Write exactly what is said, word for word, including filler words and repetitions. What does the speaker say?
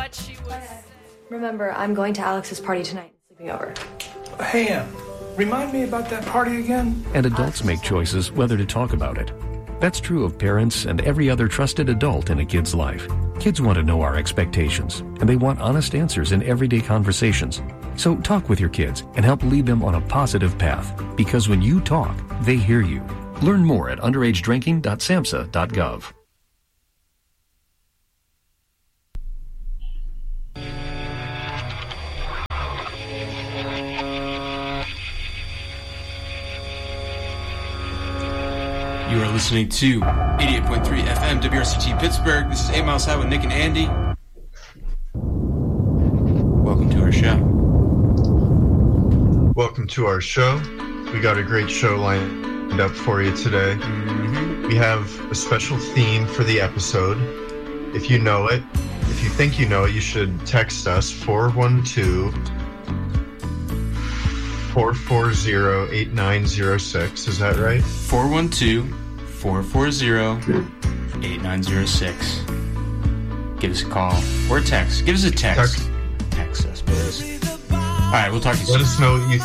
what she was. Remember, I'm going to Alex's party tonight. Sleeping over. Hey, Em, remind me about that party again? And adults make choices whether to talk about it. That's true of parents and every other trusted adult in a kid's life. Kids want to know our expectations, and they want honest answers in everyday conversations. So talk with your kids and help lead them on a positive path, because when you talk, they hear you. Learn more at underage drinking dot samhsa dot gov. You are listening to eighty-eight point three F M W R C T Pittsburgh. This is eight Miles High with Nick and Andy. Welcome to our show. Welcome to our show. We got a great show lined up for you today. Mm-hmm. We have a special theme for the episode. If you know it, if you think you know it, you should text us four one two, four four zero, eight nine zero six. Is that right? four one two, four four zero, eight nine zero six. Give us a call or a text. Give us a text. Text, text us, please. All right, we'll talk to you soon. Let us know what you